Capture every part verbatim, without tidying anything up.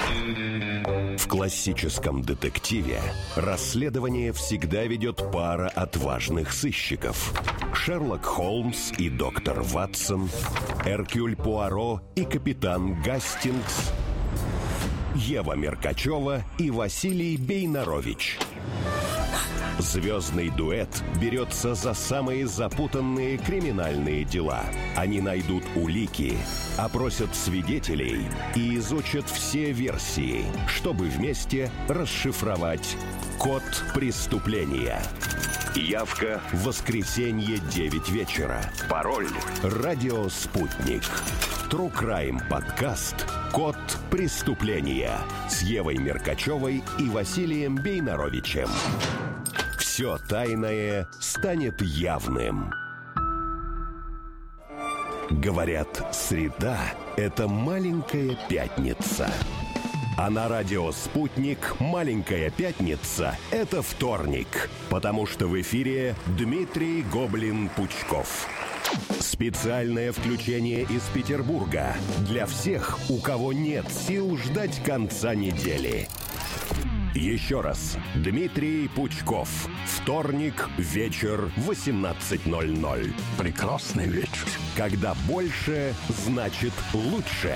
В классическом детективе расследование всегда ведет пара отважных сыщиков. Шерлок Холмс и доктор Ватсон, Эркюль Пуаро и капитан Гастингс, Ева Меркачева и Василий Бейнарович. Звездный дуэт берется за самые запутанные криминальные дела. Они найдут улики, опросят свидетелей и изучат все версии, чтобы вместе расшифровать код преступления. Явка в воскресенье девять вечера. Пароль «Радио Спутник». True Crime подкаст «Код преступления» с Евой Меркачевой и Василием Бейнаровичем. Все тайное станет явным. Говорят, среда – это маленькая пятница. А на радио «Спутник» маленькая пятница – это вторник, потому что в эфире Дмитрий Гоблин-Пучков. Специальное включение из Петербурга для всех, у кого нет сил ждать конца недели. Еще раз, Дмитрий Пучков. Вторник, вечер, восемнадцать ноль ноль. Прекрасный вечер. Когда больше, значит лучше.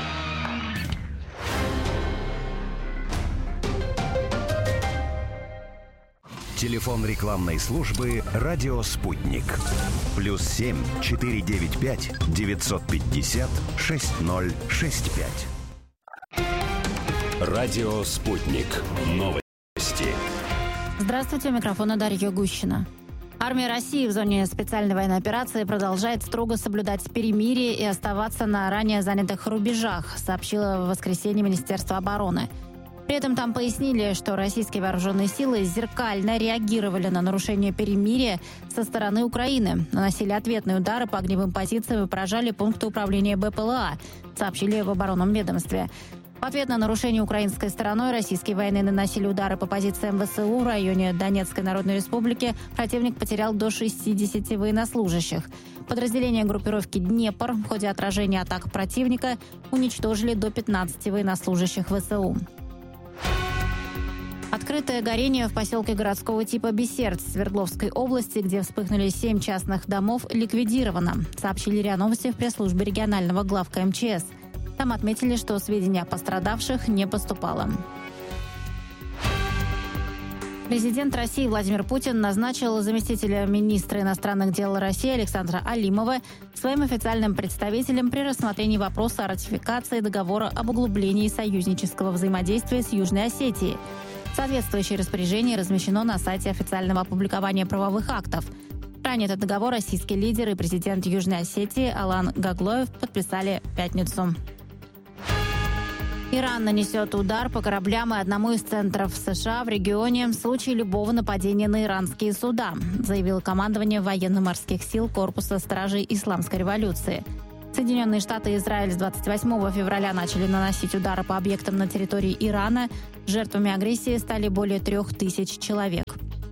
Телефон рекламной службы «Радио Спутник». Плюс семь четыре девять пять девятьсот пятьдесят шесть ноль шесть пять. Радио «Спутник». Новости. Здравствуйте, у микрофона Дарья Гущина. Армия России в зоне специальной военной операции продолжает строго соблюдать перемирие и оставаться на ранее занятых рубежах, сообщило в воскресенье Министерство обороны. При этом там пояснили, что российские вооруженные силы зеркально реагировали на нарушение перемирия со стороны Украины, наносили ответные удары по огневым позициям и поражали пункты управления БПЛА, сообщили в оборонном ведомстве. В ответ на нарушение украинской стороной российские военные наносили удары по позициям ВСУ в районе Донецкой Народной Республики. Противник потерял до шестидесяти военнослужащих. Подразделения группировки «Днепр» в ходе отражения атак противника уничтожили до пятнадцати военнослужащих ВСУ. Открытое горение в поселке городского типа Бесердь Свердловской области, где вспыхнули семь частных домов, ликвидировано, сообщили РИА Новости в пресс-службе регионального главка МЧС. Там отметили, что сведения о пострадавших не поступало. Президент России Владимир Путин назначил заместителя министра иностранных дел России Александра Алимова своим официальным представителем при рассмотрении вопроса о ратификации договора об углублении союзнического взаимодействия с Южной Осетией. Соответствующее распоряжение размещено на сайте официального опубликования правовых актов. Ранее этот договор российский лидер и президент Южной Осетии Алан Гаглоев подписали в пятницу. Иран нанесет удар по кораблям и одному из центров США в регионе в случае любого нападения на иранские суда, заявило командование военно-морских сил Корпуса стражей Исламской революции. Соединенные Штаты и Израиль с двадцать восьмого февраля начали наносить удары по объектам на территории Ирана. Жертвами агрессии стали более трех тысяч человек.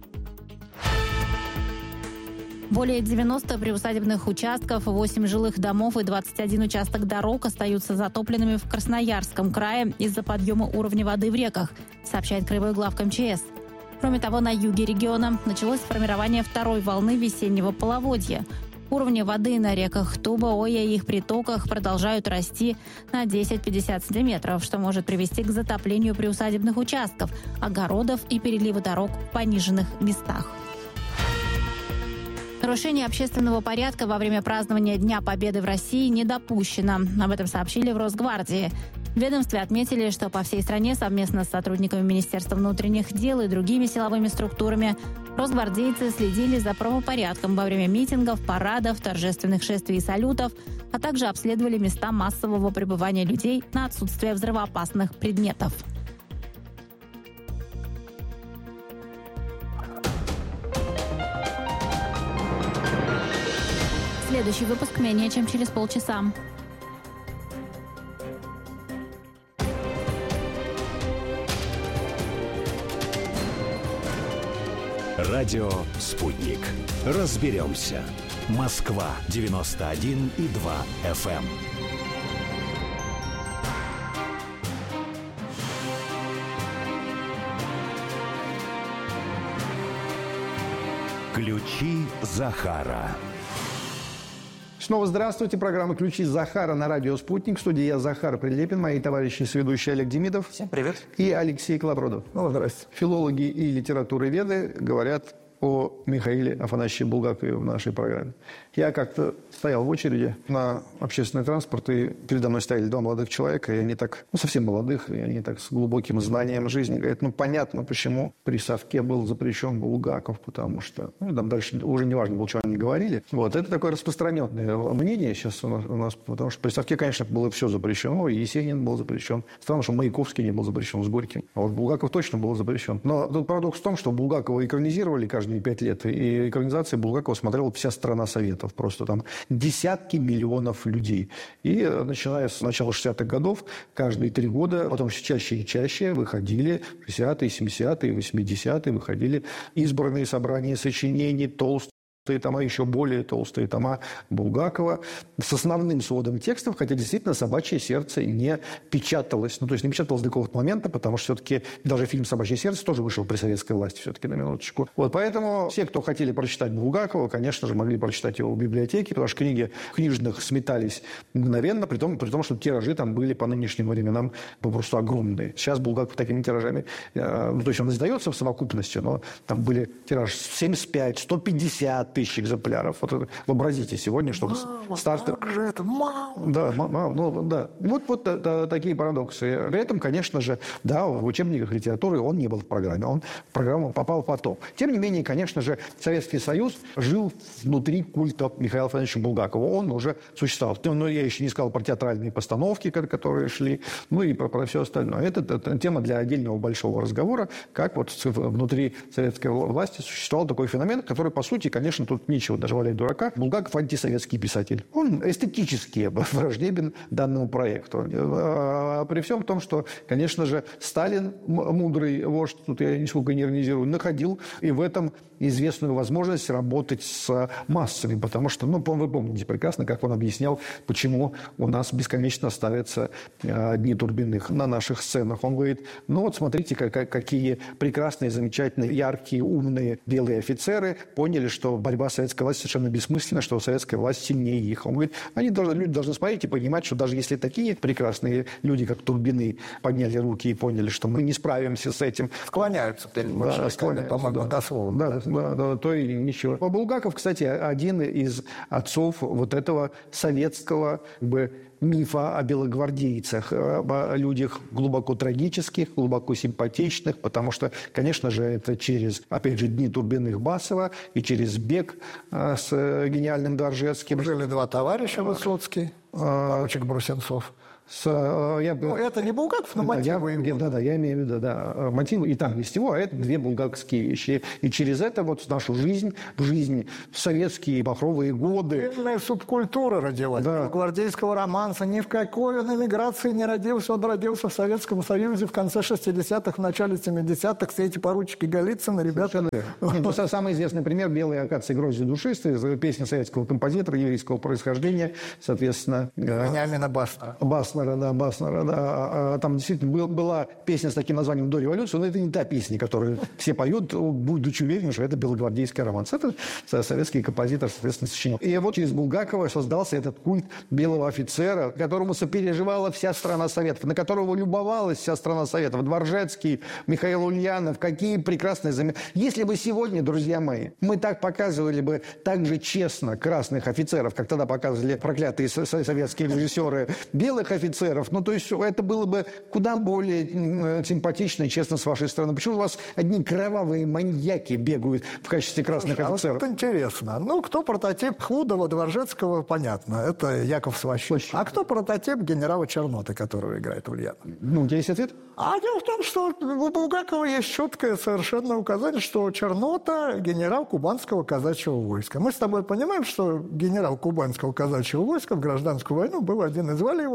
Более девяноста приусадебных участков, восемь жилых домов и двадцать один участок дорог остаются затопленными в Красноярском крае из-за подъема уровня воды в реках, сообщает краевой главк МЧС. Кроме того, на юге региона началось формирование второй волны весеннего половодья. Уровни воды на реках Туба, Оя и их притоках продолжают расти на десять-пятьдесят сантиметров, что может привести к затоплению приусадебных участков, огородов и переливу дорог в пониженных местах. Нарушение общественного порядка во время празднования Дня Победы в России не допущено. Об этом сообщили в Росгвардии. В ведомстве отметили, что по всей стране совместно с сотрудниками Министерства внутренних дел и другими силовыми структурами росгвардейцы следили за правопорядком во время митингов, парадов, торжественных шествий и салютов, а также обследовали места массового пребывания людей на отсутствие взрывоопасных предметов. Следующий выпуск менее чем через полчаса. Радио «Спутник». Разберемся. Москва девяносто один и два эф эм. Ключи Захара. Снова здравствуйте. Программа «Ключи Захара» на радио «Спутник». В студии я, Захар Прилепин, мои товарищи соведущие Олег Демидов. Всем привет. И Алексей Колобродов. Ну, здрасте. Филологи и литературоведы говорят о Михаиле Афанасьевиче Булгакове в нашей программе. Я как-то стоял в очереди на общественный транспорт, и передо мной стояли два молодых человека, и они так, ну, совсем молодых, и они так с глубоким знанием жизни говорят, ну, понятно, почему при совке был запрещен Булгаков, потому что, ну, там дальше уже не важно было, что они говорили. Вот, это такое распространенное мнение сейчас у нас, у нас, потому что при совке, конечно, было все запрещено, и Есенин был запрещен. Странно, что Маяковский не был запрещен с Горьким, а вот Булгаков точно был запрещен. Но тут парадокс в том, что Булгакова экранизировали каждый пять лет, и экранизации Булгакова смотрела вся страна Советов. Просто там десятки миллионов людей. И начиная с начала шестидесятых годов, каждые три года, потом все чаще и чаще выходили, шестидесятые, семидесятые, восьмидесятые, выходили избранные собрания сочинений, толстые тома, еще более толстые тома Булгакова с основным сводом текстов, хотя действительно «Собачье сердце» не печаталось. Ну, то есть не печаталось до какого-то момента, потому что все-таки даже фильм «Собачье сердце» тоже вышел при советской власти, все-таки, на минуточку. Вот, поэтому все, кто хотели прочитать Булгакова, конечно же, могли прочитать его в библиотеке, потому что книги книжных сметались мгновенно, при том, при том, что тиражи там были по нынешним временам попросту огромные. Сейчас Булгаков такими тиражами, ну, то есть он издается в совокупности, но там были тиражи семьдесят пять, сто пятьдесят тысяч экземпляров. Вот вообразите сегодня, что мало, стартер... как же это мало. Да, мало, ну, да. Вот, вот а, а, такие парадоксы. При этом, конечно же, да, в учебниках литературы он не был в программе. Он в программу попал потом. Тем не менее, конечно же, Советский Союз жил внутри культа Михаила Афанасьевича Булгакова. Он уже существовал. Но я еще не сказал про театральные постановки, которые шли, ну и про, про все остальное. Это, это тема для отдельного большого разговора, как вот внутри советской власти существовал такой феномен, который, по сути, конечно, тут нечего даже валять дурака. Булгаков антисоветский писатель. Он эстетически враждебен данному проекту. А при всем том, что, конечно же, Сталин, мудрый вождь, тут я нисколько не иронизирую, находил и в этом известную возможность работать с массами, потому что, ну, вы помните прекрасно, как он объяснял, почему у нас бесконечно ставятся э, Дни Турбиных на наших сценах. Он говорит, ну вот смотрите, как, какие прекрасные, замечательные, яркие, умные белые офицеры поняли, что борьба советской власти совершенно бессмысленна, что советская власть сильнее их. Он говорит, они должны, люди должны смотреть и понимать, что даже если такие прекрасные люди, как Турбины, подняли руки и поняли, что мы не справимся с этим. Склоняются перед да, склоняются, да. дословно. Да, да, да, то и ничего. Булгаков, кстати, один из отцов вот этого советского, как бы, мифа о белогвардейцах, о людях глубоко трагических, глубоко симпатичных, потому что, конечно же, это через, опять же, Дни Турбиных Басова и через «Бег» с гениальным Дворжецким. Жили два товарища, Высоцкий, поручик Брусенцов. С, я, ну, это не Булгаков, но мотивы я, его. Да, да, я имею в виду, да, мотивы и там есть его, а это две булгаковские вещи. И через это вот нашу жизнь, жизнь в советские бахровые годы. Сильная субкультура родилась. Да. Гвардейского романса. Ни в какой он эмиграции не родился. Он родился в Советском Союзе в конце шестидесятых, в начале семидесятых. Все эти поручики Голицына, ребята. Ну, самый известный пример — «Белые акации грози душистые», песня советского композитора еврейского происхождения, соответственно... Вениамина Баснера. Баснера. Да, Баснера, да. Там действительно был, была песня с таким названием «До революции», но это не та песня, которую все поют, будучи уверены, что это белогвардейский романс. Это советский композитор, соответственно, сочинял. И вот через Булгакова создался этот культ белого офицера, которому сопереживала вся страна Советов, на которого любовалась вся страна Советов. Дворжецкий, Михаил Ульянов, какие прекрасные заметки. Если бы сегодня, друзья мои, мы так показывали бы так же честно красных офицеров, как тогда показывали проклятые советские режиссеры белых офицеров, офицеров. Ну, то есть это было бы куда более симпатично и честно с вашей стороны. Почему у вас одни кровавые маньяки бегают в качестве красных Слушай, офицеров? А вот интересно. Ну, кто прототип Худова, Дворжецкого, понятно. Это Яков Сващ. А кто прототип генерала Черноты, которого играет Ульянов? Ну, у тебя есть ответ? А дело в том, что у Булгакова есть четкое совершенно указание, что Чернота – генерал Кубанского казачьего войска. Мы с тобой понимаем, что генерал Кубанского казачьего войска в гражданскую войну был один. И звали его Андрей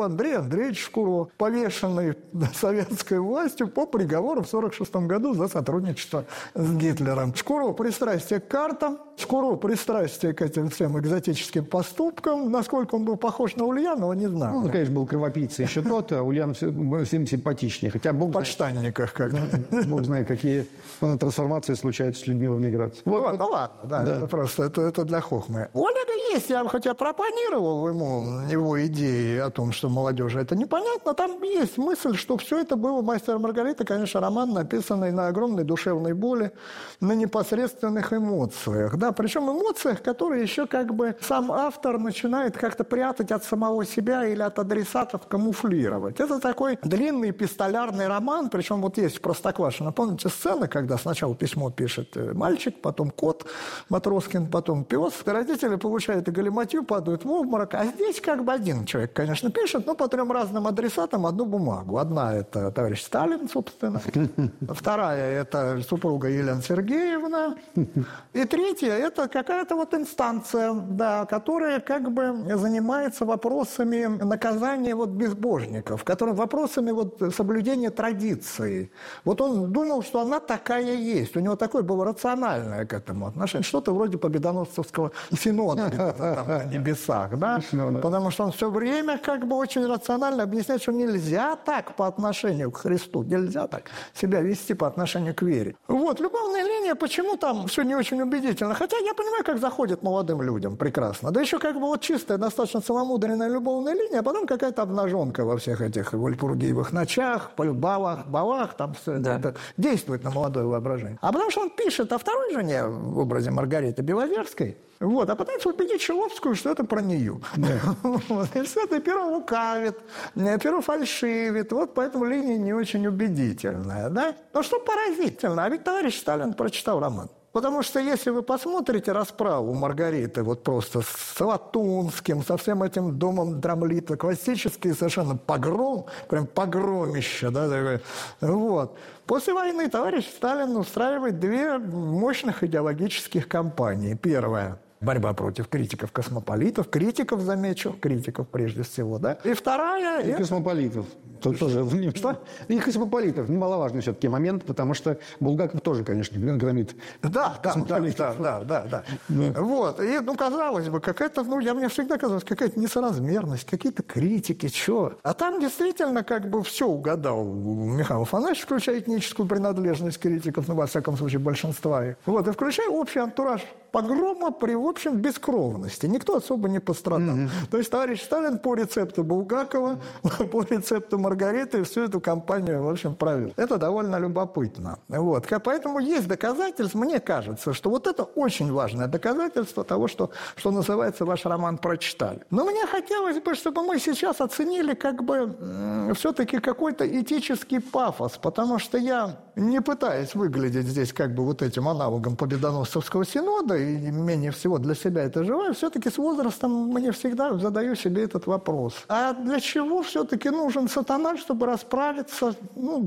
Андреевич Шкуров, повешенный советской властью по приговору в сорок шестом году за сотрудничество с Гитлером. Шкуров пристрастие к картам, Шкуров пристрастие к этим всем экзотическим поступкам. Насколько он был похож на Ульянова, не знаю. Ну, он, конечно, был кровопийцей еще тот, а Ульянов всем симпатичнее. Хотя Бог в подштанниках как. Бог знает, какие трансформации случаются с людьми в эмиграции. Вот, вот, ну ладно, да, да. Это просто это, это для хохмы. У Олега есть, я хотя пропонировал ему его идеи о том, что молодежи это непонятно, там есть мысль, что все это было «Мастер и Маргарита», конечно, роман, написанный на огромной душевной боли, на непосредственных эмоциях. Да, причем эмоциях, которые еще как бы сам автор начинает как-то прятать от самого себя или от адресатов, камуфлировать. Это такой длинный эпистолярный роман, причем вот есть в Простоквашино, помните сцены, когда сначала письмо пишет мальчик, потом кот Матроскин, потом пес. Родители получают и галиматью, падают в обморок. А здесь как бы один человек, конечно, пишет, но по трем разным адресатам одну бумагу. Одна – это товарищ Сталин, собственно. Вторая – это супруга Елена Сергеевна. И третья – это какая-то вот инстанция, да, которая как бы занимается вопросами наказания вот безбожников, которая вопросами вот соблюдения традиции. Вот он думал, что она такая есть. У него такое было рациональное к этому отношение. Что-то вроде победоносцевского синода там, на небесах, да? Потому что он все время как бы очень рационально объясняет, что нельзя так по отношению к Христу, нельзя так себя вести по отношению к вере. Вот, любовная линия, почему там все не очень убедительно? Хотя я понимаю, как заходит молодым людям прекрасно. Да еще как бы вот чистая, достаточно целомудренная любовная линия, а потом какая-то обнаженка во всех этих вальпургиевых ночах, балах, балах, там все да. это действует на молодое воображение. А потому что он пишет о второй жене в образе Маргариты Белозерской, вот, а пытается убедить Шиловскую, что это про нее. Вот. И Святое Перо лукавит, Перо фальшивит, вот поэтому линия не очень убедительная. Да? Но что поразительно, а ведь товарищ Сталин прочитал роман. Потому что если вы посмотрите расправу Маргариты вот просто с Латунским, со всем этим домом Драмлита, классический совершенно погром, прям погромище, да, такой, вот. После войны товарищ Сталин устраивает две мощных идеологических кампании. Первая – борьба против критиков-космополитов, критиков, замечу, критиков прежде всего, да. И вторая... И космополитов. Тут тоже... Что? И космополитов. Немаловажный все-таки момент, потому что Булгаков тоже, конечно, громит. Да, да, да, да, да, да, да. да. Вот. И, ну, казалось бы, какая-то, ну, я, мне всегда казалось, какая-то несоразмерность, какие-то критики, что. А там действительно как бы все угадал Михаил Афанасьевич, включая этническую принадлежность критиков, ну, во всяком случае, большинства их. Вот. И включая общий антураж погрома при, в общем, бескровности. Никто особо не пострадал. Mm-hmm. То есть товарищ Сталин по рецепту Булгакова, по рецепту Маргариты всю эту кампанию, в общем, провел. Это довольно любопытно. Вот. Поэтому есть доказательства, мне кажется, что вот это очень важное доказательство того, что, что называется, ваш роман прочитали. Но мне хотелось бы, чтобы мы сейчас оценили как бы м- все-таки какой-то этический пафос, потому что я не пытаюсь выглядеть здесь как бы вот этим аналогом Победоносцевского синода, и менее всего для себя это желаю, все-таки с возрастом мне всегда задаю себе этот вопрос. А для чего все-таки нужен сатана, чтобы расправиться, ну,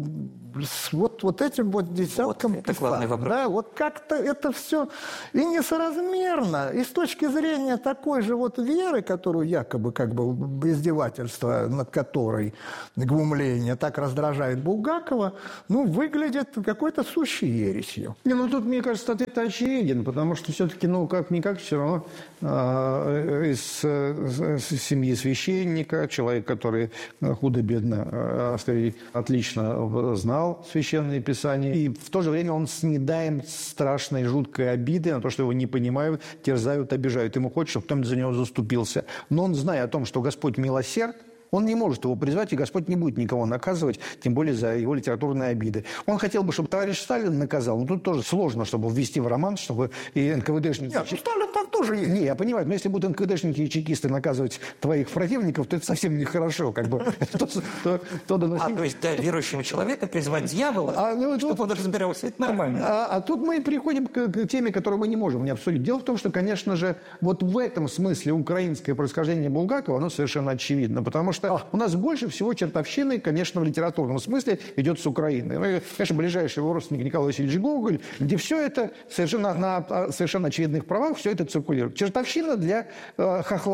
с вот, вот этим вот десятком вот, это главный вопрос. Да, вот как-то это все и несоразмерно. И с точки зрения такой же вот веры, которую якобы как бы издевательство, над которой глумление так раздражает Булгакова, ну, выглядит какой-то сущей ересью. Не, ну тут, мне кажется, ответ очевиден, потому что все-таки, ну, как-никак, все равно э, из э, семьи священника, человек, который худо-бедно, э, скорее, отлично знал Священное Писание, и в то же время он снедаем страшной, жуткой обиды на то, что его не понимают, терзают, обижают. Ему хочется, чтобы кто-нибудь за него заступился. Но он, зная о том, что Господь милосерд, он не может его призвать, и Господь не будет никого наказывать, тем более за его литературные обиды. Он хотел бы, чтобы товарищ Сталин наказал, но тут тоже сложно, чтобы ввести в роман, чтобы и эн ка вэ дэшники... Нет, Сталин там тоже есть. Не, я понимаю, но если будут эн ка вэ дэшники и чекисты наказывать твоих противников, то это совсем нехорошо. Как бы. А, то есть, да, верующего человека призвать дьявола, чтобы он разбирался, это нормально. А тут мы приходим к теме, которую мы не можем не обсудить. Дело в том, что, конечно же, вот в этом смысле украинское происхождение Булгакова, оно совершенно очевидно, потому что у нас больше всего чертовщины, конечно, в литературном смысле идет с Украины. Ну, конечно, ближайший его родственник Николай Васильевич Гоголь, где все это совершенно на совершенно очевидных правах, все это циркулирует. Чертовщина для э, хохла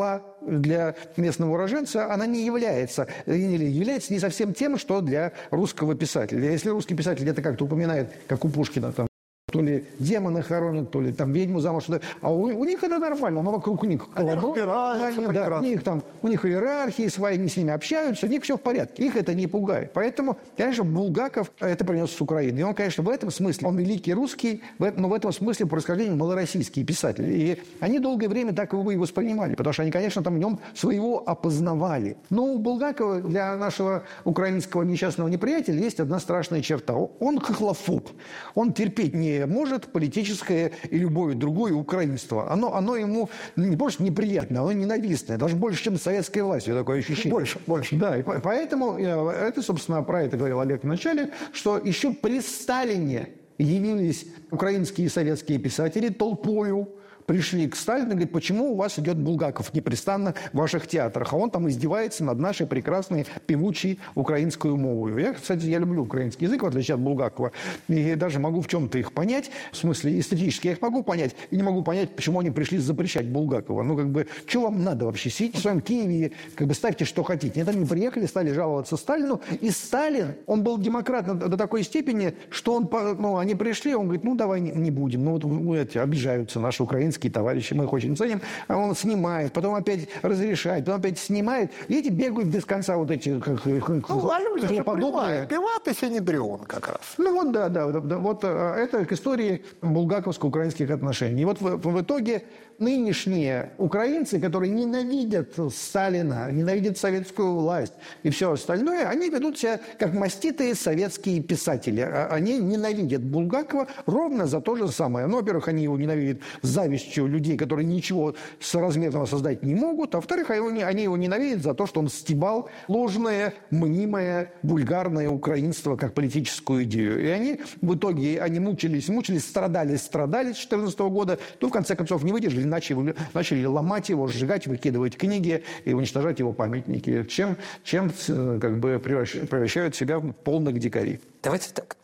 для местного уроженца, она не является, или является не совсем тем, что для русского писателя. Если русский писатель это как-то упоминает, как у Пушкина, там, то ли демона хоронят, то ли там ведьму замуж. А у, у них это нормально, но вокруг них колобок, да, у них там, у них иерархии свои, они с ними общаются, у них все в порядке. Их это не пугает. Поэтому, конечно, Булгаков это принес с Украины. И он, конечно, в этом смысле, он великий русский, но в этом смысле по происхождению малороссийский писатель. И они долгое время так его и воспринимали, потому что они, конечно, там в нем своего опознавали. Но у Булгакова для нашего украинского несчастного неприятеля есть одна страшная черта. Он хохлофоб. Он терпеть не может политическое и любое другое украинство. Оно, оно ему не просто неприятное, оно ненавистное. Даже больше, чем советской властью, такое ощущение. Больше, больше. Да, и поэтому это, собственно, про это говорил Олег в начале, что еще при Сталине явились украинские и советские писатели толпою, пришли к Сталину и говорят, почему у вас идет Булгаков непрестанно в ваших театрах, а он там издевается над нашей прекрасной певучей украинской мовой. Я, кстати, я люблю украинский язык, в отличие от Булгакова, и даже могу в чем-то их понять, в смысле эстетически я их могу понять, и не могу понять, почему они пришли запрещать Булгакова. Ну, как бы, что вам надо вообще? Сидите в своем Киеве, как бы ставьте, что хотите. Нет, они приехали, стали жаловаться Сталину, и Сталин, он был демократ до такой степени, что он, ну, они пришли, он говорит, ну, давай не, не будем, ну, вот эти обижаются наши украинцы, товарищи, мы их очень ценим, а он снимает, потом опять разрешает, потом опять снимает, и эти бегают без конца вот эти... Как, ну, а люди же понимают, Пиват и Синедрион как раз. Ну вот, да, да, да, вот это к истории булгаковско-украинских отношений. И вот в, в итоге нынешние украинцы, которые ненавидят Сталина, ненавидят советскую власть и все остальное, они ведут себя как маститые советские писатели. Они ненавидят Булгакова ровно за то же самое. Ну, во-первых, они его ненавидят с завистью людей, которые ничего соразмерного создать не могут, а во-вторых, они его ненавидят за то, что он стебал ложное, мнимое, вульгарное украинство как политическую идею. И они в итоге, они мучились, мучились, страдали, страдали с две тысячи четырнадцатого года, то в конце концов не выдержали, начали, начали ломать его, сжигать, выкидывать книги и уничтожать его памятники, чем, чем как бы превращают себя в полных дикарей. Давайте так.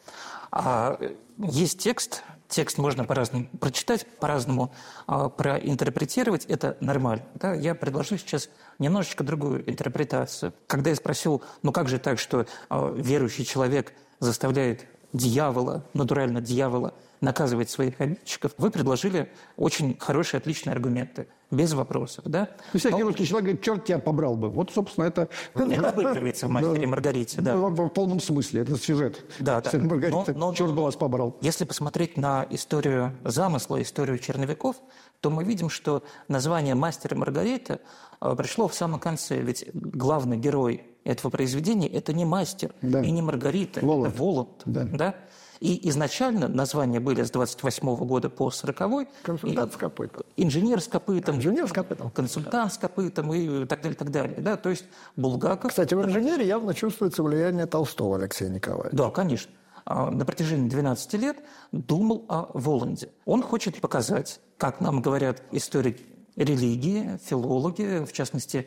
А, есть текст, текст можно по-разному прочитать, по-разному а, проинтерпретировать, это нормально. Да? Я предложу сейчас немножечко другую интерпретацию. Когда я спросил, ну как же так, что а, верующий человек заставляет дьявола, натурально дьявола, наказывать своих обидчиков, вы предложили очень хорошие, отличные аргументы. Без вопросов, да? Ну, всякий русский человек говорит, черт тебя побрал бы. Вот, собственно, это... Это обыгрывается в «Мастере и Маргарите», да. В полном смысле, это сюжет. Да, да. Маргарита, но, но, черт бы вас побрал. Если посмотреть на историю замысла, историю черновиков, то мы видим, что название «Мастер и Маргарита» пришло в самом конце. Ведь главный герой этого произведения – это не мастер да. и не Маргарита, Воланд. это Воланд. Да. Да? И изначально названия были с двадцать восьмого года по сороковой. Консультант с копытом. Инженер с копытом. Инженер с копытом. Консультант с копытом и так далее, так далее. Да? То есть Булгаков... Кстати, в инженере явно чувствуется влияние Толстого Алексея Николаевича. Да, конечно. На протяжении двенадцати лет думал о Воланде. Он хочет показать, как нам говорят историки религии, филологи, в частности,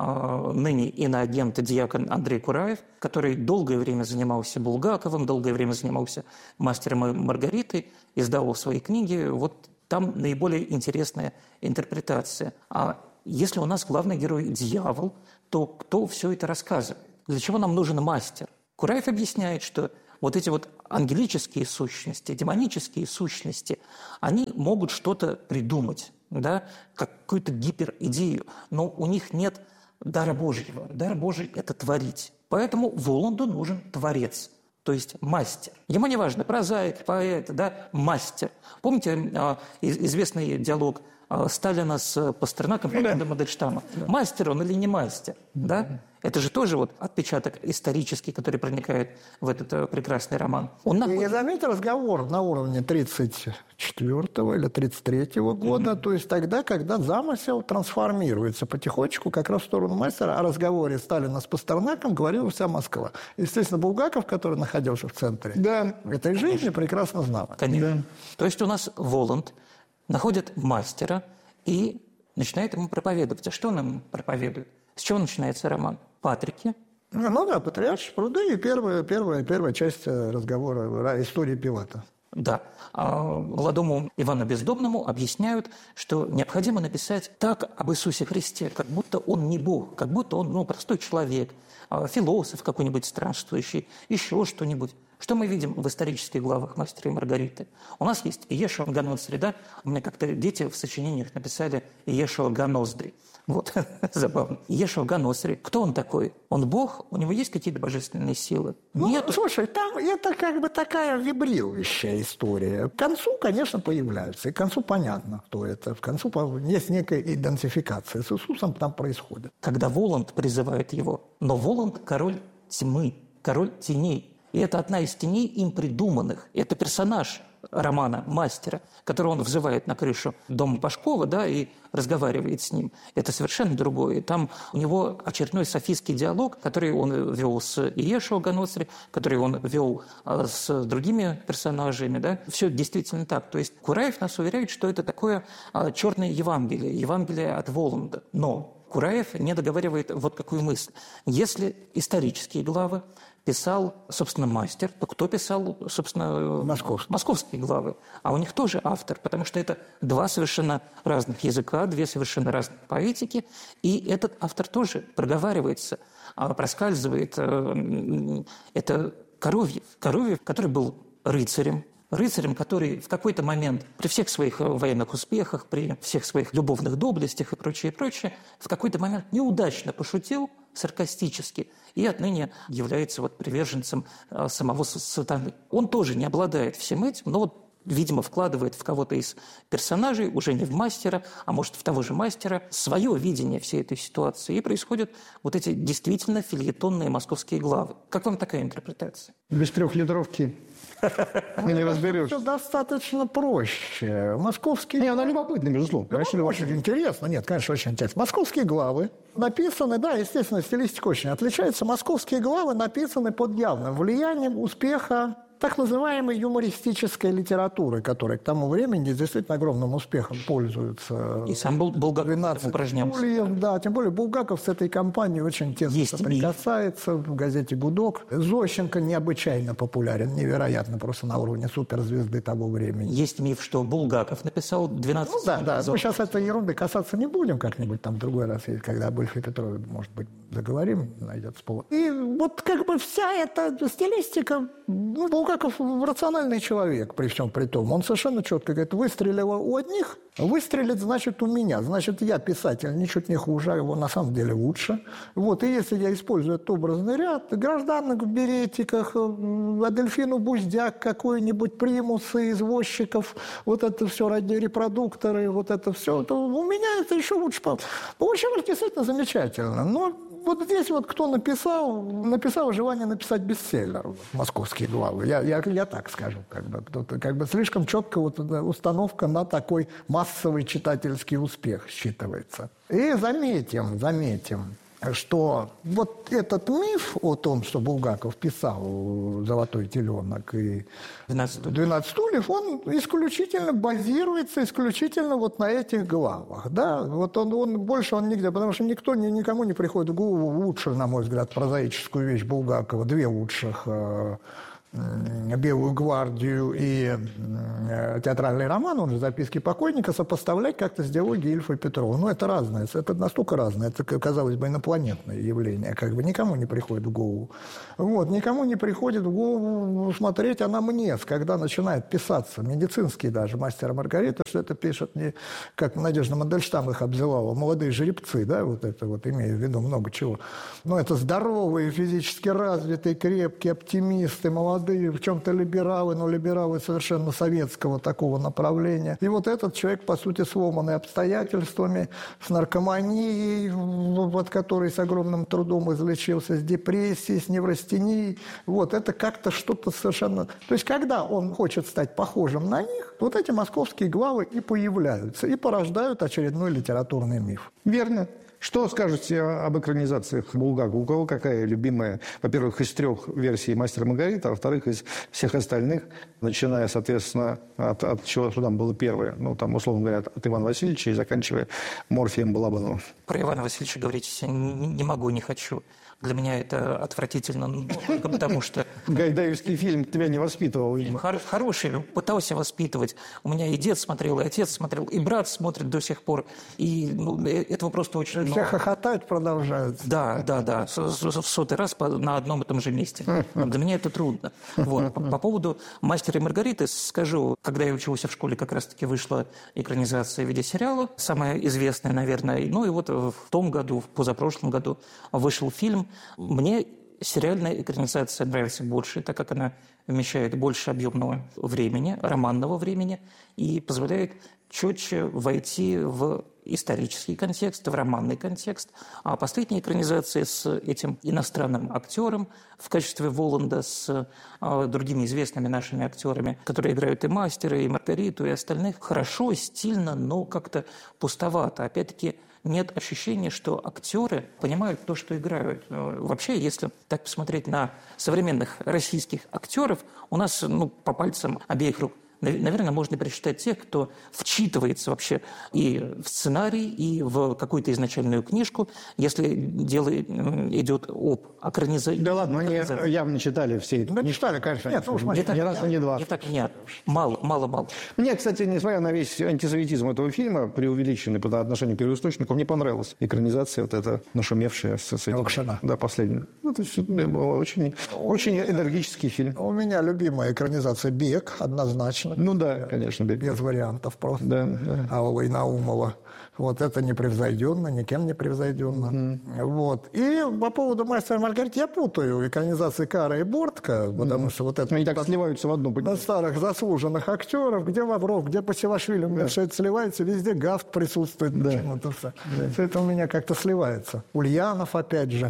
ныне иноагент диакон Андрей Кураев, который долгое время занимался Булгаковым, долгое время занимался «Мастером и Маргаритой», издавал свои книги. Вот там наиболее интересная интерпретация. А если у нас главный герой дьявол, то кто все это рассказывает? Для чего нам нужен мастер? Кураев объясняет, что вот эти вот ангелические сущности, демонические сущности, они могут что-то придумать, да, какую-то гиперидею, но у них нет дара Божьего. Дар Божий – это творить. Поэтому Воланду нужен творец, то есть мастер. Ему не важно, прозаик, поэт, да, мастер. Помните э, известный диалог э, Сталина с Пастернаком по поводу Мандельштама? Мастер он или не мастер? Да? Это же тоже вот отпечаток исторический, который проникает в этот э, прекрасный роман. Он находит... Я заметил разговор на уровне тридцать четвёртого или тридцать третьего года, mm-hmm. то есть тогда, когда замысел трансформируется потихонечку как раз в сторону мастера. О разговоре Сталина с Пастернаком говорила вся Москва. Естественно, Булгаков, который находился в центре да. этой жизни, прекрасно знал. Конечно. Да. То есть у нас Воланд находит мастера и начинает ему проповедовать. А что он ему проповедует? С чего начинается роман? Патрики. Ну да, «Патриаршие пруды» и первая, первая, первая часть разговора, истории Пивата. Да. А молодому Ивану Бездомному объясняют, что необходимо написать так об Иисусе Христе, как будто он не Бог, как будто он ну, простой человек, философ какой-нибудь странствующий, еще что-нибудь. Что мы видим в исторических главах «Мастера и Маргариты»? У нас есть Иешуа Ганоздри, да? У меня как-то дети в сочинениях написали Иешуа Ганоздри. Вот, забавно. Иешуа Ганоздри. Кто он такой? Он Бог? У него есть какие-то божественные силы? Ну, Нет. Слушай, там это как бы такая вибрирующая история. К концу, конечно, появляются. И к концу понятно, кто это. К концу есть некая идентификация с Иисусом там происходит. Когда Воланд призывает его, но Воланд – король тьмы, король теней. И это одна из теней им придуманных. Это персонаж романа «Мастера», которого он взывает на крышу дома Пашкова, да, и разговаривает с ним. Это совершенно другое. Там у него очередной софистский диалог, который он вел с Иешуа Ганоздри, который он вел с другими персонажами. Да. Все действительно так. То есть Кураев нас уверяет, что это такое черное Евангелие, Евангелие от Воланда. Но Кураев не договаривает вот какую мысль. Если исторические главы писал, собственно, мастер, то кто писал, собственно, Московские. московские главы? А у них тоже автор, потому что это два совершенно разных языка, две совершенно разных поэтики, и этот автор тоже проговаривается, проскальзывает. Это Коровьев. Коровьев, который был рыцарем, рыцарем, который в какой-то момент при всех своих военных успехах, при всех своих любовных доблестях и прочее, прочее, в какой-то момент неудачно пошутил, саркастически, и отныне является вот приверженцем самого сатаны. Он тоже не обладает всем этим, но вот, видимо, вкладывает в кого-то из персонажей, уже не в мастера, а может, в того же мастера, свое видение всей этой ситуации. И происходят вот эти действительно фельетонные московские главы. Как вам такая интерпретация? Без трехлитровки не разберешься. Все достаточно проще. Московские... Не, она любопытна, безусловно. Очень, очень интересно. Нет, конечно, очень интересно. Московские главы написаны, да, естественно, стилистика очень отличается. Московские главы написаны под явным влиянием успеха так называемой юмористической литературы, которая к тому времени действительно огромным успехом пользуется. И сам Булгаков двенадцать упражнялся. Стульев, да, тем более Булгаков с этой компанией очень тесно Есть соприкасается в газете «Гудок». Зощенко необычайно популярен, невероятно, просто на уровне суперзвезды того времени. Есть миф, что Булгаков написал двенадцать Ну да, да, эпизодов. мы сейчас этой ерунды касаться не будем как-нибудь там в другой раз, когда об Ильфе Петрове, может быть, заговорим, найдется повод. И вот как бы вся эта стилистика, ну, Булгаков рациональный человек при всем при том. Он совершенно четко говорит, выстрелило у одних, выстрелит, значит, у меня. Значит, я писатель ничуть не хуже, а его на самом деле лучше. Вот, и если я использую этот образный ряд, гражданок в беретиках, Адельфину Буздяк, какой-нибудь примусы, извозчиков, вот это все, репродукторы, вот это все, то у меня это еще лучше. Получилось действительно замечательно. Но вот здесь вот кто написал, написал желание написать бестселлер, московские главы. Я, я, я так скажу. Как бы, как бы слишком четко вот установка на такой массовый читательский успех считывается. И заметим, заметим, что вот этот миф о том, что Булгаков писал «Золотой теленок» и «двенадцать стульев», он исключительно базируется исключительно вот на этих главах. Да? Вот он, он больше он нигде, потому что никто, никому не приходит в голову лучше, на мой взгляд, прозаическую вещь Булгакова, две лучших «Белую гвардию» и театральный роман, он же «Записки покойника», сопоставлять как-то с диалогией Ильфа Петрова. Ну, это разное, это настолько разное, это, казалось бы, инопланетное явление, как бы никому не приходит в голову. Вот, никому не приходит в голову смотреть анамнез, когда начинает писаться, медицинский даже, «Мастер и Маргарита», что это пишет не, как Надежда Мандельштам их обзывала, молодые жеребцы, да, вот это вот, имею в виду много чего. Но это здоровые, физически развитые, крепкие, оптимисты, молодые, в чем-то либералы, но либералы совершенно советского такого направления. И вот этот человек, по сути, сломанный обстоятельствами, с наркоманией, вот, который с огромным трудом излечился, с депрессией, с неврастенией. Вот, это как-то что-то совершенно... То есть, когда он хочет стать похожим на них, вот эти московские главы и появляются, и порождают очередной литературный миф. Верно. Что скажете об экранизациях Булгакова? У кого какая любимая, во-первых, из трех версий «Мастера и Маргариты», а во-вторых, из всех остальных, начиная, соответственно, от, от чего там было первое, ну, там, условно говоря, от Ивана Васильевича и заканчивая Морфием Балабановым. Про Ивана Васильевича говорить я не, не могу, не хочу. Для меня это отвратительно, ну, только потому что... Гайдаевский фильм тебя не воспитывал, видимо. Хор- хороший, пытался воспитывать. У меня и дед смотрел, и отец смотрел, и брат смотрит до сих пор. И ну, этого просто очень... Все хохотать продолжают. Да, да, да, в сотый раз на одном и том же месте. Для меня это трудно. Вот. По, по поводу «Мастера и Маргариты» скажу, когда я учился в школе, как раз-таки вышла экранизация в виде сериала, самая известная, наверное. Ну и вот в том году, в позапрошлом году вышел фильм. Мне сериальная экранизация нравится больше, так как она вмещает больше объемного времени, романного времени, и позволяет четче войти в исторический контекст, в романный контекст. А последняя экранизация с этим иностранным актером в качестве Воланда, с а, другими известными нашими актерами, которые играют и Мастера, и Маргариту, и остальных, хорошо, стильно, но как-то пустовато. Опять-таки, нет ощущения, что актеры понимают то, что играют. Вообще, если так посмотреть на современных российских актеров, у нас ну, по пальцам обеих рук, наверное, можно пересчитать тех, кто вчитывается вообще и в сценарий, и в какую-то изначальную книжку, если дело идет об экранизации. Да ладно, они явно читали все эти. Ну, не читали, конечно. Нет, ну, уж не, не раз, не два. Не так, нет. Мало, мало, мало. Мне, кстати, несмотря на весь антисоветизм этого фильма, преувеличенный по отношению к первоисточнику, мне понравилась экранизация вот эта нашумевшая с, с этим. Лакшина. Да, последняя. Ну, то есть, было очень, очень энергический фильм. У меня любимая экранизация «Бег», однозначно. Ну да, конечно. Без вариантов просто. Да, да. Аллы и Наумова. Вот это непревзойденно, никем не превзойденно. Mm-hmm. Вот. И по поводу «Мастера и Маргариты» я путаю экранизации Кара и Бортко, потому mm-hmm. что вот это... Они так сливаются в одну. На старых заслуженных актеров, где Лавров, где Басилашвили, да. Все это сливается, везде Гафт присутствует. Да. Почему-то все. Да. Все это у меня как-то сливается. Ульянов опять же.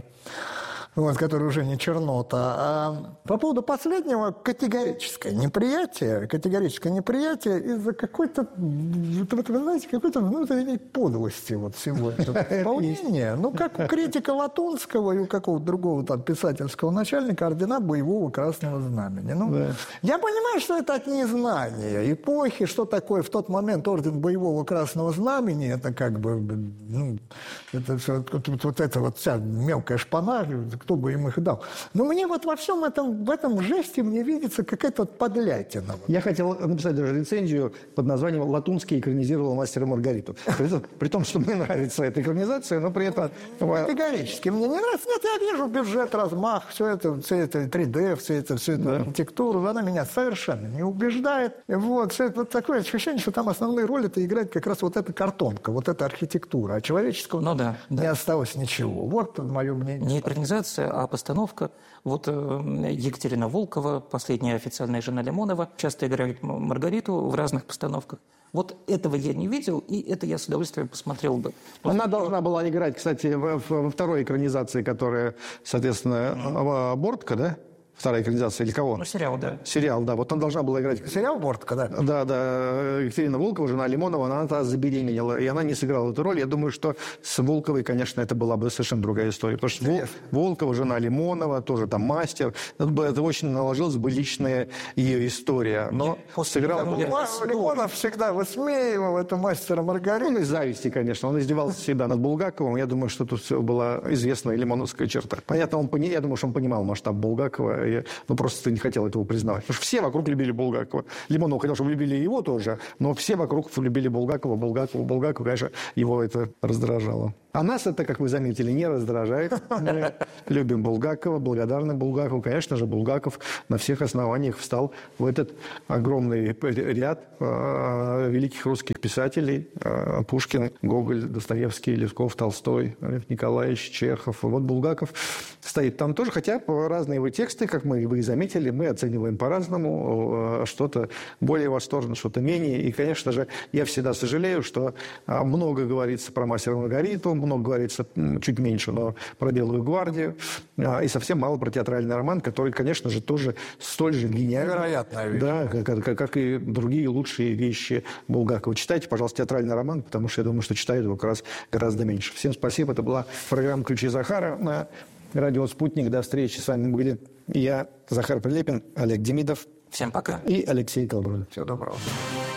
Вот, который уже не чернота. А по поводу последнего категорическое неприятие, категорическое неприятие из-за какой-то, вы знаете, какой-то внутренней подлости вот всего этого исполнения. Ну, как у критика Латунского и у какого-то другого там писательского начальника ордена Боевого Красного Знамени. Ну, да. Я понимаю, что это от незнания эпохи, что такое в тот момент орден Боевого Красного Знамени, это как бы, ну, это все, вот, вот эта вот вся мелкая шпана, кто бы им их дал. Но мне вот во всем этом, в этом жесте мне видится какая-то вот подлятина. Я хотел написать даже рецензию под названием «Латунский экранизировал «Мастера и Маргариту». При том, при том, что мне нравится эта экранизация, но при этом... Категорически мне не нравится. Нет, я вижу бюджет, размах, все это, все это три дэ, все это, все это да. архитектуру, она меня совершенно не убеждает. Вот, все это, вот такое ощущение, что там основные роли это играет как раз вот эта картонка, вот эта архитектура, а человеческого ну, да, не да. осталось ничего. Вот мое мнение. Не экранизация, а постановка. Вот Екатерина Волкова, последняя официальная жена Лимонова, часто играет Маргариту в разных постановках. Вот этого я не видел, и это я с удовольствием посмотрел бы. Она должна была играть, кстати, во, во второй экранизации, которая, соответственно, mm-hmm. Бортко, да? Вторая экранизация или кого? Ну, сериал, да. Сериал, да. Вот она должна была играть... Сериал «Бортко», да? Да, да. Екатерина Волкова, жена Лимонова, она тогда забеременела, и она не сыграла эту роль. Я думаю, что с Волковой, конечно, это была бы совершенно другая история. Потому что Вол... Волкова, жена Лимонова, тоже там мастер. Это очень наложилась бы личная ее история. Но сыграла... Лимонов всегда высмеивал это «Мастера Маргариту». Он из зависти, конечно. Он издевался всегда над Булгаковым. Я думаю, что тут все была известная лимоновская черта. Понятно, он, я думаю, что он понимал масштаб Булгакова. Я, ну, просто не хотел этого признавать. Потому что все вокруг любили Булгакова. Лимонов хотел, чтобы любили его тоже, но все вокруг любили Булгакова, Булгакова, Булгакова. Конечно, его это раздражало. А нас это, как вы заметили, не раздражает. Мы любим Булгакова, благодарны Булгакову. Конечно же, Булгаков на всех основаниях встал в этот огромный ряд э, великих русских писателей. Э, Пушкин, Гоголь, Достоевский, Лесков, Толстой, Лев Николаевич, Чехов. Вот Булгаков стоит там тоже, хотя разные его тексты, как мы вы и заметили, мы оцениваем по-разному. Э, что-то более восторженно, что-то менее. И, конечно же, я всегда сожалею, что э, много говорится про «Мастера и Маргариту», много говорится, чуть меньше, но про «Белую гвардию», и совсем мало про театральный роман, который, конечно же, тоже столь же гениальный. Невероятная вещь. Да, как, как, как и другие лучшие вещи Булгакова. Читайте, пожалуйста, театральный роман, потому что я думаю, что читают его как раз гораздо меньше. Всем спасибо. Это была программа «Ключи Захара» на радио «Спутник». До встречи. С вами были я, Захар Прилепин, Олег Демидов. Всем пока. И Алексей Колбродов. Всего доброго.